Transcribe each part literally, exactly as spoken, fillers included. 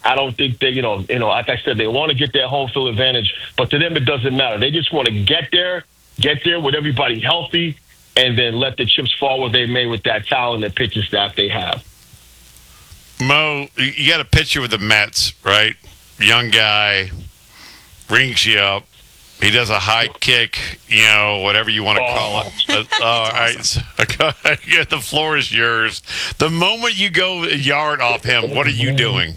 I don't think they, you know, you know, like I said, they want to get their home field advantage, but to them it doesn't matter. They just want to get there, get there with everybody healthy, and then let the chips fall where they may with that talent and pitching staff they have. Mo, you got a picture with the Mets, right? Young guy, rings you up. He does a high kick, you know, whatever you want to call it. Uh, all right. So, yeah, the floor is yours. The moment you go a yard off him, what are you doing?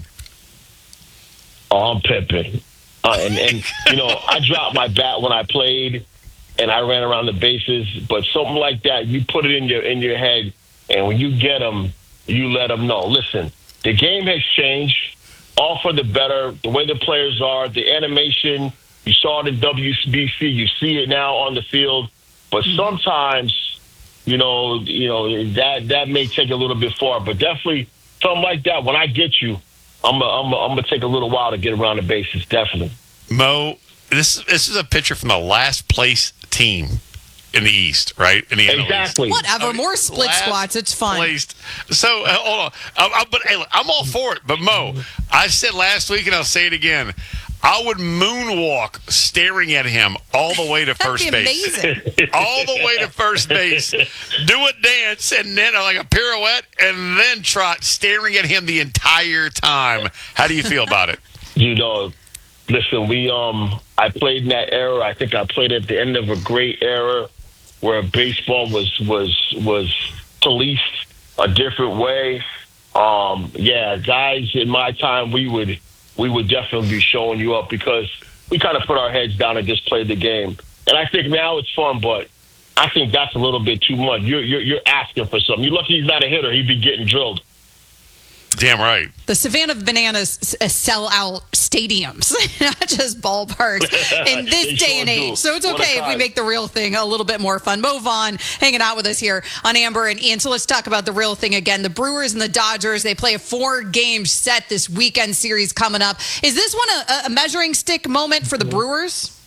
Oh, I'm pimping. Uh, and, and, you know, I dropped my bat when I played, and I ran around the bases. But something like that, you put it in your in your head, and when you get them, you let them know. Listen, the game has changed, all for the better. The way the players are, the animation, you saw it in W B C. You see it now on the field. But sometimes, you know, you know that that may take a little bit far. But definitely something like that. When I get you, I'm a, I'm a, I'm gonna take a little while to get around the bases. Definitely. Mo, this this is a picture from the last place team in the East, right? In the exactly. Whatever. I mean, More split squats. It's fun. Placed. So uh, hold on. I, I, but hey, look, I'm all for it. But Mo, I said last week, and I'll say it again. I would moonwalk staring at him all the way to first base. All the way to first base. Do a dance and then like a pirouette and then trot staring at him the entire time. How do you feel about it? You know, listen, we um I played in that era. I think I played at the end of a great era where baseball was was was policed a different way. Um, yeah, guys in my time we would we would definitely be showing you up because we kind of put our heads down and just played the game. And I think now it's fun, but I think that's a little bit too much. You're you're, you're asking for something. You're lucky he's not a hitter. He'd be getting drilled. Damn right. The Savannah Bananas sell out stadiums, not just ballparks, in this day sure and age. do. So it's okay if we make the real thing a little bit more fun. Mo Vaughn hanging out with us here on Amber and Ian. So let's talk about the real thing again. The Brewers and the Dodgers, they play a four-game set this weekend series coming up. Is this one a, a measuring stick moment for the Brewers?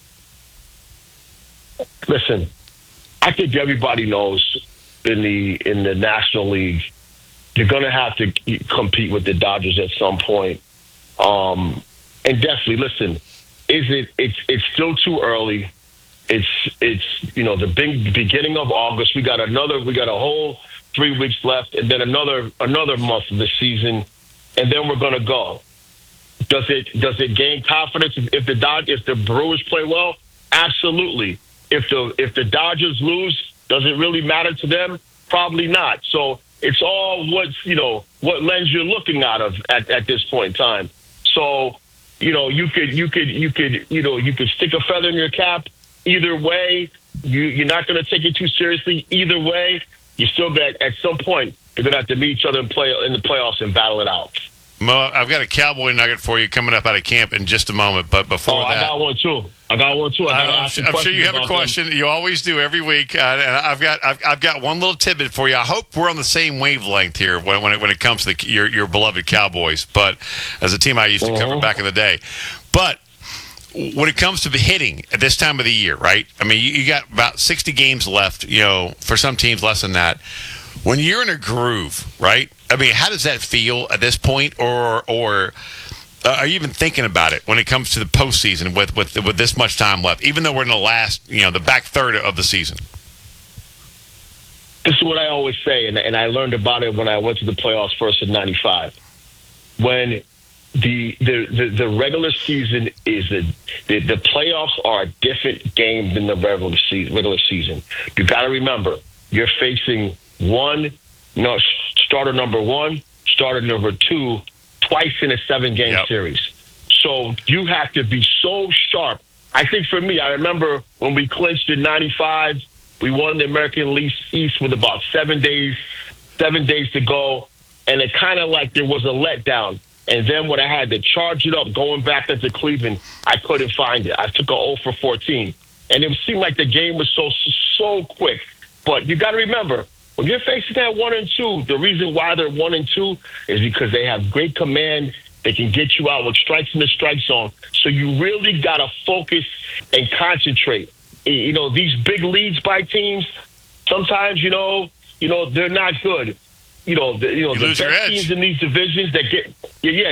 Listen, I think everybody knows in the in the National League, you're going to have to compete with the Dodgers at some point. Um, and definitely, listen, is it? It's it's still too early. It's it's you know the big beginning of August. We got another. We got a whole three weeks left, and then another another month of the season, and then we're going to go. Does it does it gain confidence if the Dod if the Brewers play well? Absolutely. If the if the Dodgers lose, does it really matter to them? Probably not. So. It's all what's, you know, what lens you're looking out of at, at this point in time. So, you know, you could, you could, you could, you know, you could stick a feather in your cap either way. You, you're not going to take it too seriously either way. You still got, at some point, you're going to have to meet each other and play in the playoffs and battle it out. Mo, I've got a Cowboy nugget for you coming up out of camp in just a moment. But before oh, that, I got one too. I got one too. I I'm, I'm sure you have a question. Them. You always do every week. Uh, and I've got I've, I've got one little tidbit for you. I hope we're on the same wavelength here when when it, when it comes to the, your your beloved Cowboys. But as a team I used to uh-huh. cover back in the day, but. When it comes to hitting at this time of the year, right? I mean, you, you got about sixty games left, you know, for some teams less than that. When you're in a groove, right? I mean, how does that feel at this point? Or or uh, are you even thinking about it when it comes to the postseason with, with, with this much time left, even though we're in the last, you know, the back third of the season? This is what I always say, and, and I learned about it when I went to the playoffs first in ninety-five. When The, the the the regular season is a, the the playoffs are a different game than the regular season. Regular season, you got to remember you're facing one, no starter number one, starter number two, twice in a seven game yep. series. So you have to be so sharp. I think for me, I remember when we clinched in ninety-five, we won the American League East with about seven days, seven days to go, and it kind of like there was a letdown. And then when I had to charge it up, going back into Cleveland, I couldn't find it. I took a oh for fourteen. And it seemed like the game was so, so quick. But you got to remember, when you're facing that one and two, the reason why they're one and two is because they have great command. They can get you out with strikes in the strike zone. So you really got to focus and concentrate. You know, these big leads by teams, sometimes, you know, you know, they're not good. You know, the, you know, you the lose best your edge. teams in these divisions that get, yeah,